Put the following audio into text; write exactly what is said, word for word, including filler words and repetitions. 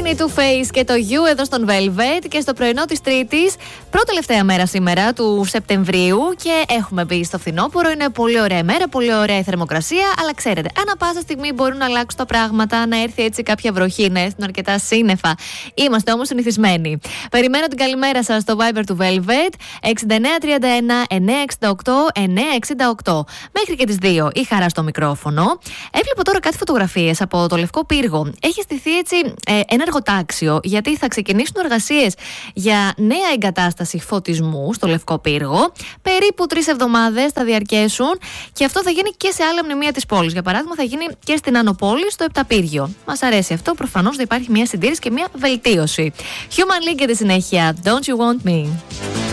Είναι η Too Faced και το You εδώ στον Velvet και στο πρωινό της Τρίτης, πρώτη τελευταία μέρα σήμερα του Σεπτεμβρίου και έχουμε μπει στο φθινόπωρο. Είναι πολύ ωραία μέρα, πολύ ωραία η θερμοκρασία, αλλά ξέρετε, ανά πάσα στιγμή μπορούν να αλλάξουν τα πράγματα, να έρθει έτσι κάποια βροχή, να έρθουν αρκετά σύννεφα. Είμαστε όμως συνηθισμένοι. Περιμένω την καλημέρα σας στο Viber του Velvet έξι εννιά τρία ένα εννιά έξι οκτώ εννιά έξι οκτώ. Μέχρι και τις δύο η Χαρά στο μικρόφωνο. Έβλεπα τώρα κάτι φωτογραφίες από το Λευκό Πύργο. Έχει στηθεί έτσι ε, ένα εργοτάξιο, γιατί θα ξεκινήσουν εργασίες για νέα εγκατάσταση φωτισμού στο Λευκό Πύργο. Περίπου τρεις εβδομάδες θα διαρκέσουν και αυτό θα γίνει και σε άλλα μνημεία της πόλης. Για παράδειγμα, θα γίνει και στην Άνω Πόλη, στο Επταπύργιο. Μας αρέσει αυτό. Προφανώς θα υπάρχει μια συντήρηση και μια βελτίωση. Human League για τη συνέχεια. Don't you want me?